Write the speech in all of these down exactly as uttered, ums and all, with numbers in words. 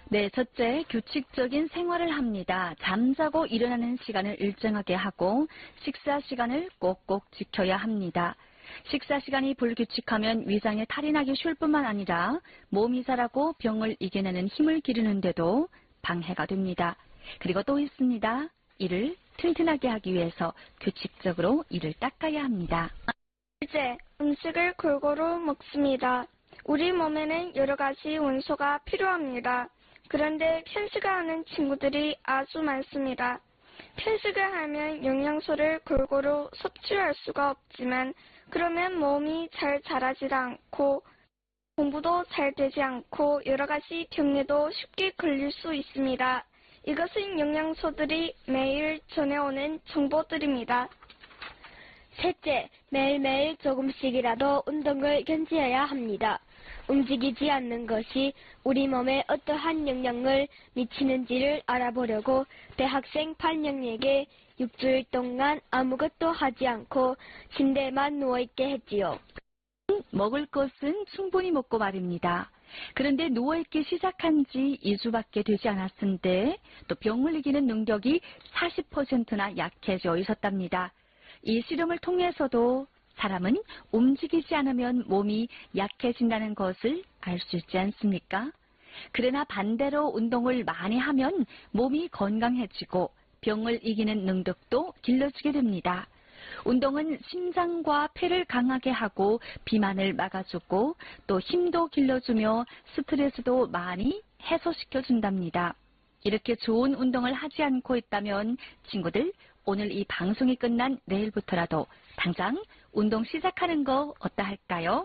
네, 첫째, 규칙적인 생활을 합니다. 잠자고 일어나는 시간을 일정하게 하고 식사 시간을 꼭꼭 지켜야 합니다. 식사 시간이 불규칙하면 위장에 탈이 나기 쉬울 뿐만 아니라 몸이 자라고 병을 이겨내는 힘을 기르는데도 방해가 됩니다. 그리고 또 있습니다. 이를 튼튼하게 하기 위해서 규칙적으로 이를 닦아야 합니다. 둘째, 음식을 골고루 먹습니다. 우리 몸에는 여러 가지 원소가 필요합니다. 그런데 편식을 하는 친구들이 아주 많습니다. 편식을 하면 영양소를 골고루 섭취할 수가 없지만 그러면 몸이 잘 자라지 않고 공부도 잘 되지 않고 여러 가지 병에도 쉽게 걸릴 수 있습니다. 이것은 영양소들이 매일 전해오는 정보들입니다. 셋째, 매일매일 조금씩이라도 운동을 견지해야 합니다. 움직이지 않는 것이 우리 몸에 어떠한 영향을 미치는지를 알아보려고 대학생 팔 명에게 육주일 동안 아무것도 하지 않고 침대에만 누워있게 했지요. 먹을 것은 충분히 먹고 말입니다. 그런데 누워있기 시작한 지 이 주밖에 되지 않았는데 또 병을 이기는 능력이 사십 퍼센트나 약해져 있었답니다. 이 실험을 통해서도 사람은 움직이지 않으면 몸이 약해진다는 것을 알 수 있지 않습니까? 그러나 반대로 운동을 많이 하면 몸이 건강해지고 병을 이기는 능력도 길러지게 됩니다. 운동은 심장과 폐를 강하게 하고 비만을 막아주고 또 힘도 길러주며 스트레스도 많이 해소시켜준답니다. 이렇게 좋은 운동을 하지 않고 있다면 친구들 오늘 이 방송이 끝난 내일부터라도 당장 운동 시작하는 거 어떠할까요?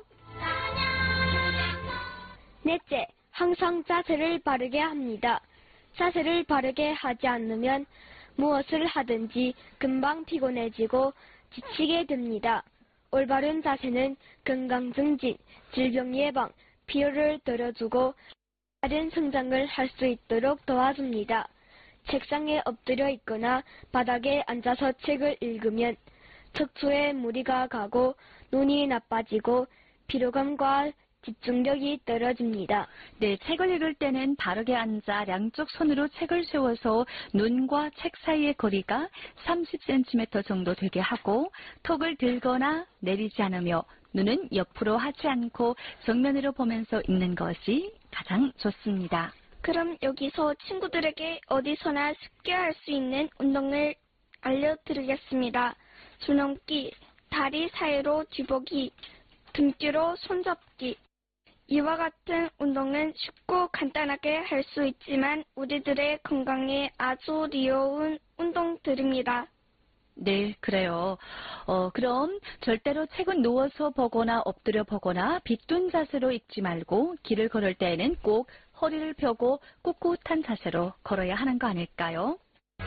넷째, 항상 자세를 바르게 합니다. 자세를 바르게 하지 않으면 무엇을 하든지 금방 피곤해지고 지치게 됩니다. 올바른 자세는 건강 증진, 질병 예방, 피로를 덜어주고 바른 성장을 할 수 있도록 도와줍니다. 책상에 엎드려 있거나 바닥에 앉아서 책을 읽으면 척추에 무리가 가고 눈이 나빠지고 피로감과 집중력이 떨어집니다. 네, 책을 읽을 때는 바르게 앉아 양쪽 손으로 책을 세워서 눈과 책 사이의 거리가 삼십 센티미터 정도 되게 하고 턱을 들거나 내리지 않으며 눈은 옆으로 하지 않고 정면으로 보면서 읽는 것이 가장 좋습니다. 그럼 여기서 친구들에게 어디서나 쉽게 할 수 있는 운동을 알려드리겠습니다. 줄넘기, 다리 사이로 뒤보기, 등 뒤로 손잡기. 이와 같은 운동은 쉽고 간단하게 할 수 있지만 우리들의 건강에 아주 어려운 운동들입니다. 네, 그래요. 어, 그럼 절대로 책은 누워서 보거나 엎드려 보거나 비뜬 자세로 읽지 말고 길을 걸을 때에는 꼭 허리를 펴고 꿋꿋한 자세로 걸어야 하는 거 아닐까요?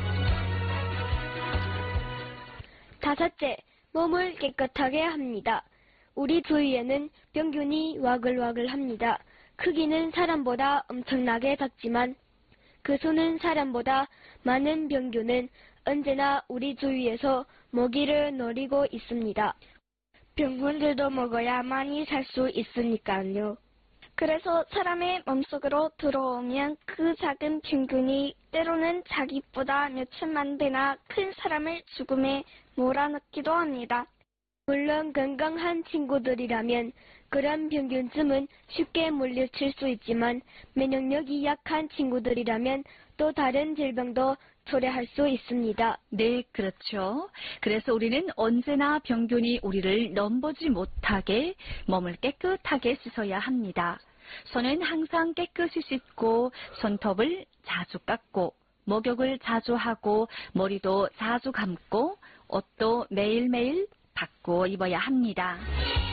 다섯째, 몸을 깨끗하게 합니다. 우리 주위에는 병균이 와글와글합니다. 크기는 사람보다 엄청나게 작지만 그 수는 사람보다 많은 병균은 언제나 우리 주위에서 먹이를 노리고 있습니다. 병균들도 먹어야 많이 살 수 있으니까요. 그래서 사람의 몸속으로 들어오면 그 작은 병균이 때로는 자기보다 몇천만 배나 큰 사람을 죽음에 몰아넣기도 합니다. 물론 건강한 친구들이라면 그런 병균쯤은 쉽게 물리칠 수 있지만 면역력이 약한 친구들이라면 또 다른 질병도 초래할 수 있습니다. 네, 그렇죠. 그래서 우리는 언제나 병균이 우리를 넘보지 못하게 몸을 깨끗하게 씻어야 합니다. 손은 항상 깨끗이 씻고 손톱을 자주 깎고 목욕을 자주 하고 머리도 자주 감고 옷도 매일매일 바꿔 입어야 합니다.